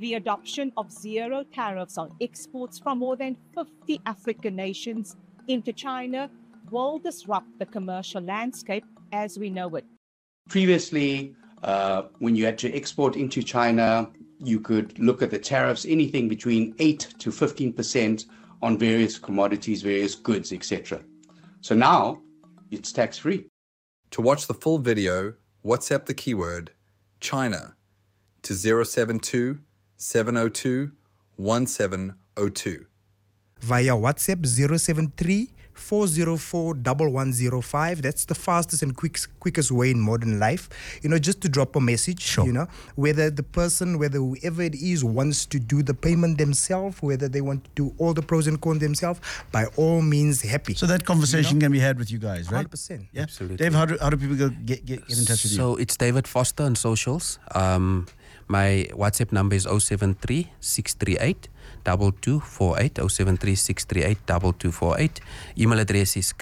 The adoption of zero tariffs on exports from more than 50 African nations into China will disrupt the commercial landscape as we know it. Previously, when you had to export into China, you could look at the tariffs, anything between 8 to 15% on various commodities, various goods, etc. So now it's tax-free. To watch the full video, WhatsApp the keyword China to 072 702 1702. Via WhatsApp 073 404 1105. That's the fastest and quickest way in modern life. Just to drop a message, Sure. Whether whoever it is wants to do the payment themselves, whether they want to do all the pros and cons themselves, by all means, happy. So that conversation can be had with you guys, right? 100%. Yeah? Absolutely. Dave, how do people get in touch with you? So it's David Foster on socials. My WhatsApp number is 073 638 2248, 073 638 2248. Email address is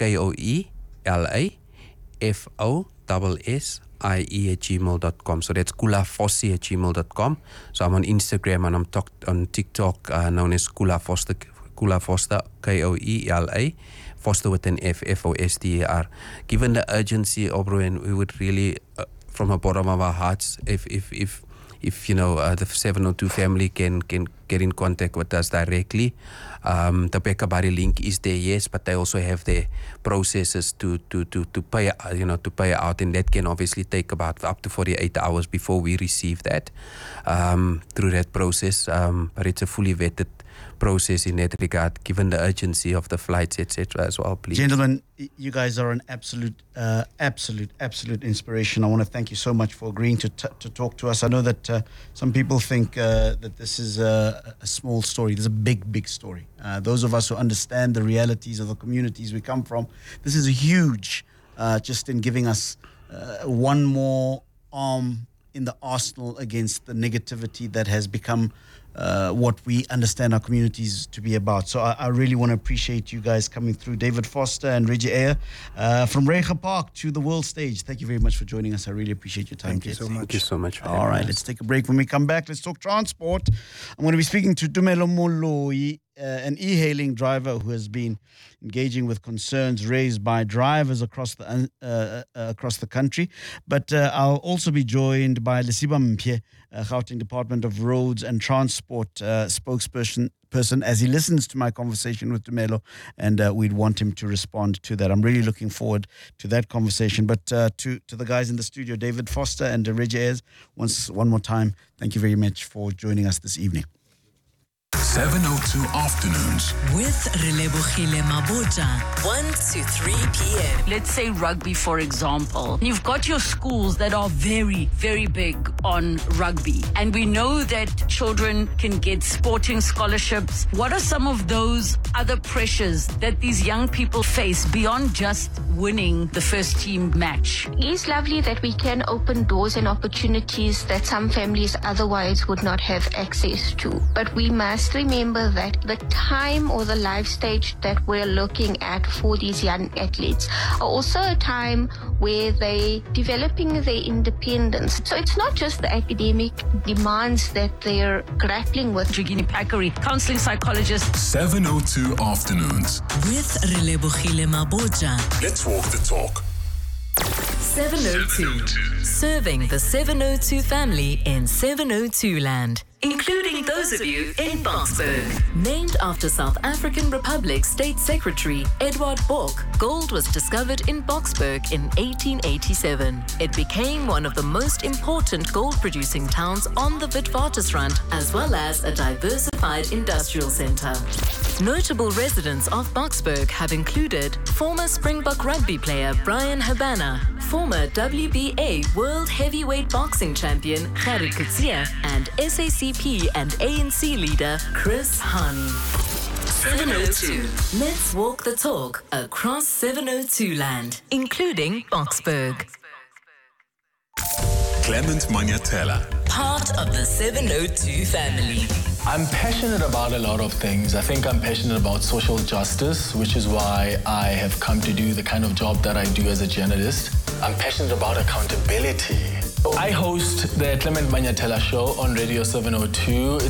koelafossie@gmail.com. So that's kulafossie@gmail.com. So I'm on Instagram and I'm on TikTok, known as Kula Foster, Koela, Foster with an F, Foster. Given the urgency, Obroen, we would really, from the bottom of our hearts, if the 702 family can get in contact with us directly. The Bekabari link is there, yes, but they also have their processes to pay out, and that can obviously take about up to 48 hours before we receive that through that process. But it's a fully vetted process in that regard, given the urgency of the flights, etc. as well, please. Gentlemen, you guys are an absolute inspiration. I want to thank you so much for agreeing to talk to us. I know that some people think that this is a small story. This is a big story. Those of us who understand the realities of the communities we come from, this is huge, just in giving us one more arm in the arsenal against the negativity that has become what we understand our communities to be about. So I really want to appreciate you guys coming through. David Foster and Reggie Ayer from Reiger Park to the world stage. Thank you very much for joining us. I really appreciate your time. Thank you so much. Thank you so much. All right, let's take a break. When we come back, let's talk transport. I'm going to be speaking to Tumelo Moloi, an e-hailing driver who has been engaging with concerns raised by drivers across the country. But I'll also be joined by Lesiba Mpye, Gauteng Department of Roads and Transport spokesperson, as he listens to my conversation with Tumelo, and we'd want him to respond to that. I'm really looking forward to that conversation. But to the guys in the studio, David Foster and Reggie Ayers, one more time, thank you very much for joining us this evening. 702 Afternoons with Relebogile Mabotja, 1 to 3 p.m. Let's say rugby, for example. You've got your schools that are very, very big on rugby. And we know that children can get sporting scholarships. What are some of those other pressures that these young people face beyond just winning the first team match? It's lovely that we can open doors and opportunities that some families otherwise would not have access to. But we must remember that the time or the life stage that we're looking at for these young athletes are also a time where they're developing their independence. So it's not just the academic demands that they're grappling with. Jigini Pakari, counseling psychologist. 702 Afternoons with Relebogile Mabotja. Let's walk the talk. 702. Serving the 702 family in 702 land, including those of you in Boksburg. Named after South African Republic State Secretary Edward Bok, gold was discovered in Boksburg in 1887. It became one of the most important gold-producing towns on the Witwatersrand, as well as a diversified industrial center. Notable residents of Boksburg have included former Springbok rugby player Brian Habana, former WBA World Heavyweight Boxing Champion Gerrit Coetzee, and SACP and ANC leader Chris Hani. 702. Let's walk the talk across 702 land, including Boksburg. Clement Manyatela, part of the 702 family. I'm passionate about a lot of things. I think I'm passionate about social justice, which is why I have come to do the kind of job that I do as a journalist. I'm passionate about accountability. I host the Clement Manyatela Show on Radio 702.